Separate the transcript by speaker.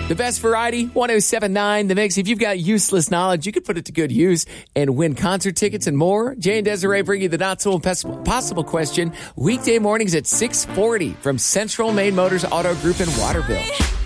Speaker 1: The best variety, 107.9 The Mix. If you've got useless knowledge, you could put it to good use and win concert tickets and more. Jay and Desiree bring you the not so impossible question weekday mornings at 6:40 from Central Maine Motors Auto Group in Waterville.